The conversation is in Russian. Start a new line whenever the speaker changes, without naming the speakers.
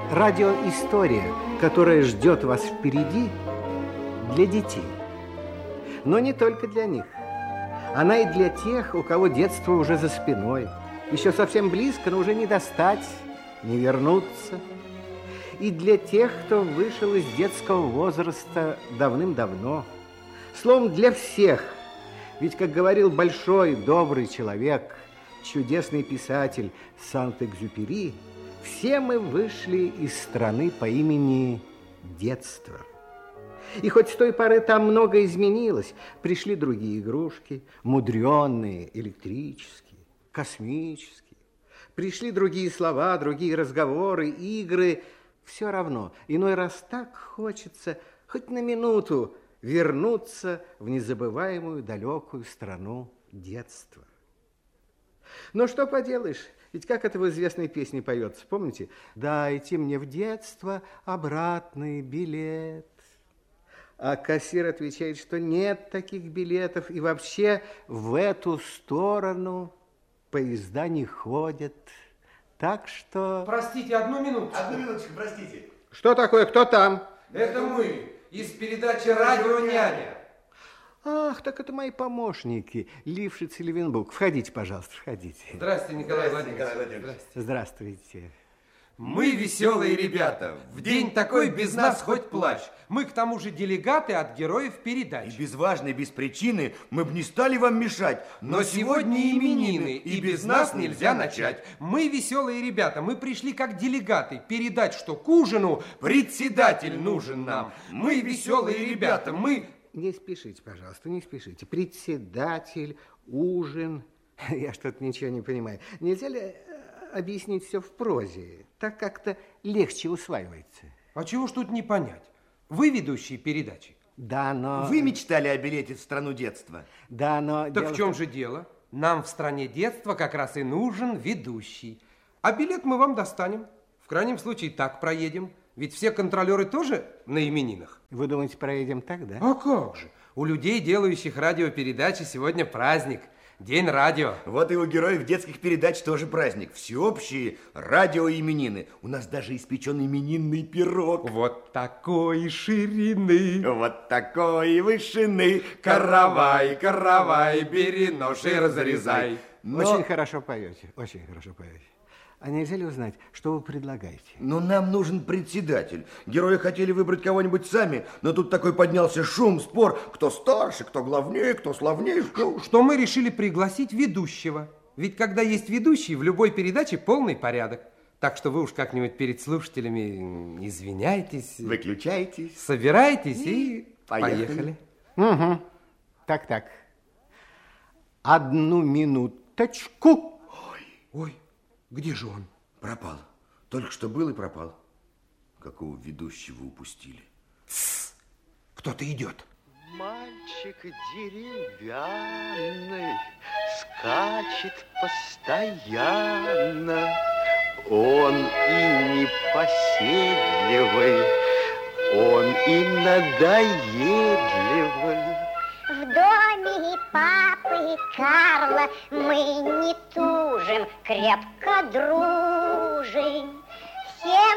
Радиоистория, которая ждет вас впереди, для детей. Но не только для них. Она и для тех, у кого детство уже за спиной. Еще совсем близко, но уже не достать, не вернуться. И для тех, кто вышел из детского возраста давным-давно. Словом, для всех. Ведь, как говорил большой, добрый человек, чудесный писатель Сент-Экзюпери, все мы вышли из страны по имени детство. И хоть с той поры там многое изменилось, пришли другие игрушки, мудреные, электрические, космические. Пришли другие слова, другие разговоры, игры. Все равно, иной раз так хочется хоть на минуту вернуться в незабываемую далекую страну детства. Но что поделаешь, ведь как это в известной песне поется, помните? «Дайте мне в детство обратный билет». А кассир отвечает, что нет таких билетов, и вообще в эту сторону поезда не ходят. Так что...
Простите, одну минуточку.
Одну минуточку, простите.
Что такое? Кто там?
Это мы из передачи «Радио Няня».
Ах, так это мои помощники, Лившиц и Левенбук. Входите, пожалуйста, входите.
Здравствуйте, Николай Владимирович.
Здравствуйте.
Мы веселые ребята. В день такой без нас хоть плачь. Мы к тому же делегаты от героев передач.
И без важной, без причины мы бы не стали вам мешать.
Но сегодня именины, и без нас нельзя начать. Мы веселые ребята, мы пришли как делегаты передать, что к ужину председатель нужен нам. Мы веселые ребята, мы...
Не спешите, пожалуйста, не спешите. Председатель, ужин... Я что-то ничего не понимаю. Нельзя ли объяснить все в прозе? Так как-то легче усваивается.
А чего ж тут не понять? Вы ведущие передачи.
Да, но...
Вы мечтали о билете в страну детства.
Да, но...
Так в чем же дело? Нам в стране детства как раз и нужен ведущий. А билет мы вам достанем. В крайнем случае так проедем. Ведь все контролеры тоже на именинах.
Вы думаете, проедем так, да?
А как же? У людей, делающих радиопередачи, сегодня праздник. День радио.
Вот и у героев детских передач тоже праздник. Всеобщие радиоименины. У нас даже испечен именинный пирог.
Вот такой ширины.
Вот такой вышины.
Каравай, каравай, бери нож и разрезай.
Очень хорошо поете, очень хорошо поете. А нельзя ли узнать, что вы предлагаете?
Но нам нужен председатель. Герои хотели выбрать кого-нибудь сами, но тут такой поднялся шум, спор, кто старше, кто главнее, кто славнее.
Что мы решили пригласить ведущего. Ведь когда есть ведущий, в любой передаче полный порядок. Так что вы уж как-нибудь перед слушателями извиняйтесь.
Выключайтесь.
Собирайтесь и
поехали.
Угу. Так. Одну минуточку.
Ой. Где же он?
Пропал. Только что был и пропал. Какого ведущего упустили?
Тссс! Кто-то идет.
Мальчик деревянный скачет постоянно. Он и непоседливый, он и надоедливый.
В доме папы Карла мы не тужим, крепко дружим. Всем